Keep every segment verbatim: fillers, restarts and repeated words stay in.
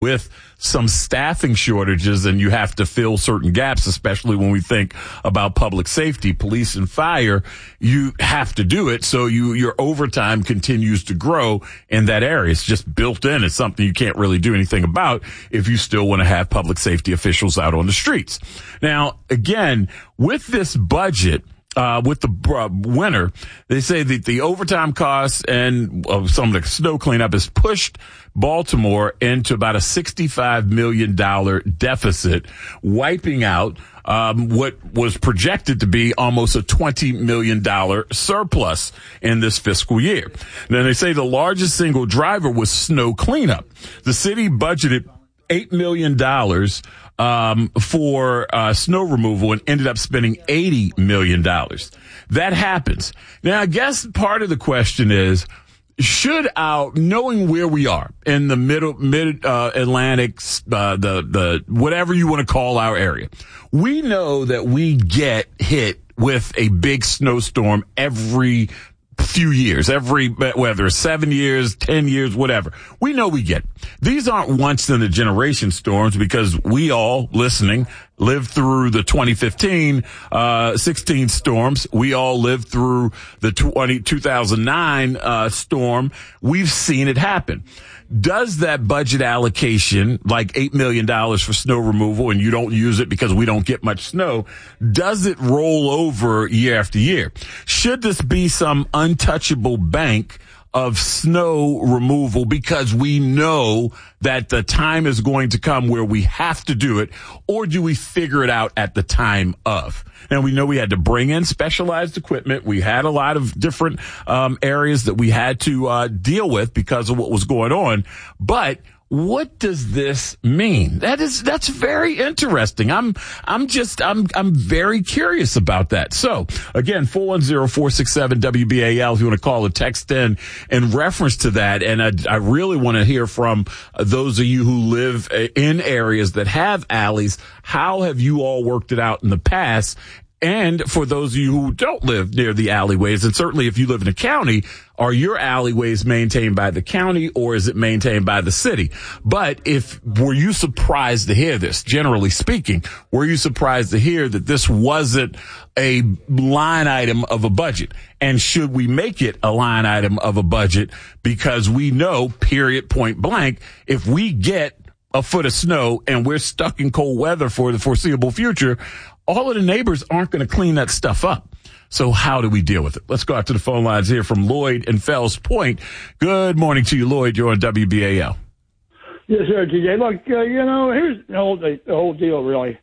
with some staffing shortages and you have to fill certain gaps, especially when we think about public safety, police and fire, you have to do it. So you, your overtime continues to grow in that area. It's just built in. It's something you can't really do anything about if you still want to have public safety officials out on the streets. Now, again, with this budget, Uh, with the uh, winter, they say that the overtime costs and uh, some of the snow cleanup has pushed Baltimore into about a sixty-five million dollars deficit, wiping out um, what was projected to be almost a twenty million dollars surplus in this fiscal year. Now, they say the largest single driver was snow cleanup. The city budgeted eight million dollars Um, for uh, snow removal and ended up spending eighty million dollars. That happens. Now, I guess part of the question is, should our, knowing where we are in the middle, mid, uh, Atlantic, uh, the, the, whatever you want to call our area, we know that we get hit with a big snowstorm every few years, every, whether it's seven years, ten years, whatever. We know we get. These aren't once in a generation storms because we all listening lived through the twenty fifteen, uh, sixteen storms. We all lived through the twenty, two thousand nine, uh, storm. We've seen it happen. Does that budget allocation, like eight million dollars for snow removal, and you don't use it because we don't get much snow, does it roll over year after year? Should this be some untouchable bank of snow removal because we know that the time is going to come where we have to do it, or do we figure it out at the time of? And we know we had to bring in specialized equipment. We had a lot of different um, areas that we had to uh, deal with because of what was going on. But what does this mean? That is, that's very interesting. I'm, I'm just, I'm, I'm very curious about that. So again, four one zero, four six seven, W B A L if you want to call or text in in reference to that. And I, I really want to hear from those of you who live in areas that have alleys. How have you all worked it out in the past? And for those of you who don't live near the alleyways, and certainly if you live in a county, are your alleyways maintained by the county or is it maintained by the city? But if, were you surprised to hear this, generally speaking, were you surprised to hear that this wasn't a line item of a budget? And should we make it a line item of a budget? Because we know, period, point blank, if we get a foot of snow and we're stuck in cold weather for the foreseeable future, all of the neighbors aren't going to clean that stuff up. So how do we deal with it? Let's go out to the phone lines here from Lloyd in Fells Point. Good morning to you, Lloyd. You're on W B A L. Yes, sir, T J. Look, uh, you know, here's the whole, the whole deal, really.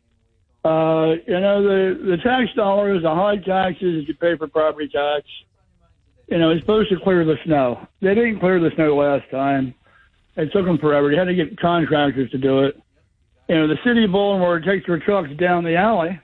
Uh, you know, the, the tax dollars, the high taxes that you pay for property tax, you know, it's supposed to clear the snow. They didn't clear the snow last time. It took them forever. You had to get contractors to do it. You know, the city of Baltimore takes their trucks down the alley.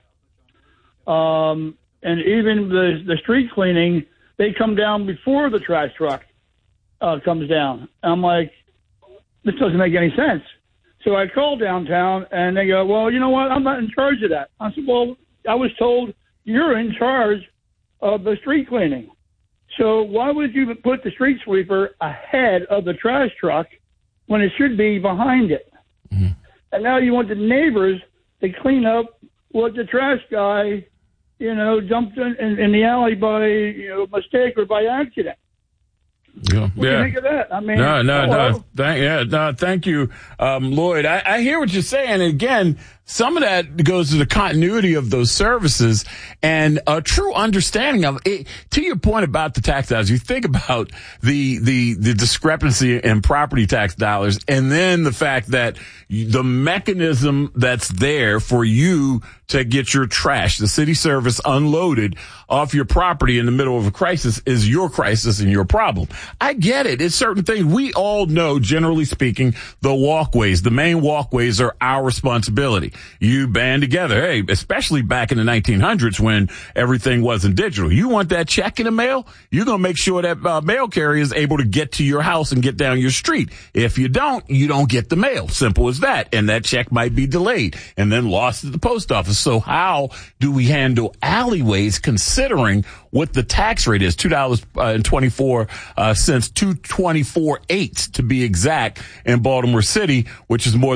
Um, and even the the street cleaning, they come down before the trash truck uh, comes down. I'm like, this doesn't make any sense. So I called downtown, and they go, well, you know what? I'm not in charge of that. I said, well, I was told you're in charge of the street cleaning. So why would you put the street sweeper ahead of the trash truck when it should be behind it? Mm-hmm. And now you want the neighbors to clean up what the trash guy, you know, dumped in, in, in the alley by, you know, mistake or by accident. Yeah. What do you think of that? I mean, no, no, hello? no. Thank, yeah, no, thank you, um, Lloyd. I, I hear what you're saying. And again, some of that goes to the continuity of those services and a true understanding of it. To your point about the tax dollars, you think about the, the, the discrepancy in property tax dollars and then the fact that the mechanism that's there for you to get your trash, the city service unloaded off your property in the middle of a crisis is your crisis and your problem. I get it. It's certain things. We all know, generally speaking, the walkways, the main walkways are our responsibility. You band together. Hey, especially back in the nineteen hundreds when everything wasn't digital. You want that check in the mail? You're going to make sure that uh, mail carrier is able to get to your house and get down your street. If you don't, you don't get the mail. Simple as that. And that check might be delayed and then lost at the post office. So how do we handle alleyways considering what the tax rate is? two dollars and twenty-four cents, two twenty-four eight to be exact in Baltimore City, which is more